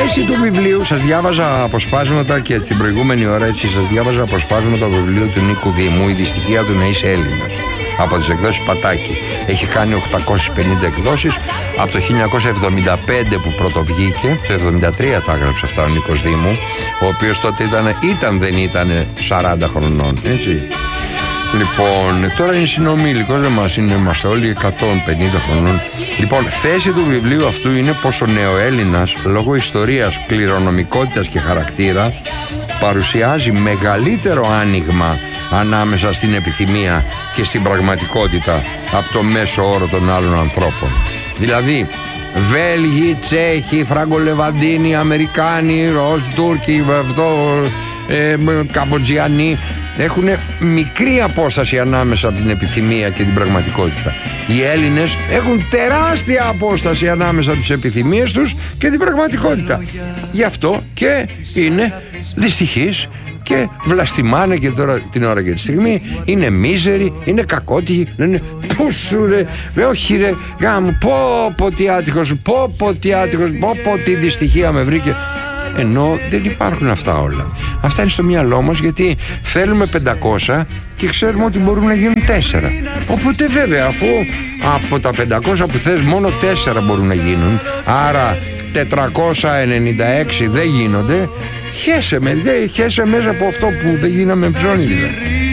θέση του βιβλίου, σας διάβαζα αποσπάσματα και στην προηγούμενη ώρα έτσι σας διάβαζα αποσπάσματα του βιβλίου του Νίκου Δήμου, «Η δυστυχία του να είσαι Έλληνας», από τις εκδόσεις Πατάκη. Έχει κάνει 850 εκδόσεις από το 1975 που πρώτο βγήκε. Το 1973 τα έγραψε αυτά ο Νίκος Δήμου, ο οποίος τότε δεν ήταν 40 χρονών, έτσι. Λοιπόν, τώρα είναι συνομήλικος, είμαστε όλοι 150 χρονών. Λοιπόν, θέση του βιβλίου αυτού είναι πως ο νεοέλληνας, λόγω ιστορίας, κληρονομικότητας και χαρακτήρα, παρουσιάζει μεγαλύτερο άνοιγμα ανάμεσα στην επιθυμία και στην πραγματικότητα από το μέσο όρο των άλλων ανθρώπων. Δηλαδή, Βέλγοι, Τσέχοι, Φραγκολεβαντίνοι, Αμερικάνοι, Τούρκοι, Καμποτζιανοί έχουν μικρή απόσταση ανάμεσα από την επιθυμία και την πραγματικότητα. Οι Έλληνες έχουν τεράστια απόσταση ανάμεσα από τις επιθυμίες τους και την πραγματικότητα. Γι' αυτό και είναι δυστυχείς και βλαστημάνε και τώρα την ώρα και τη στιγμή. Είναι μίζεροι, είναι κακότυχοι, είναι πού σου ρε, όχι ρε γάμο, πω τι άτυχος, πω τι δυστυχία με βρήκε. Ενώ δεν υπάρχουν αυτά όλα. Αυτά είναι στο μυαλό μας, γιατί θέλουμε 500 και ξέρουμε ότι μπορούν να γίνουν 4. Οπότε βέβαια, αφού από τα 500 που θες μόνο 4 μπορούν να γίνουν, άρα 496 δεν γίνονται, χέσε μέσα από αυτό που δεν γίναμε ψώνι δηλαδή.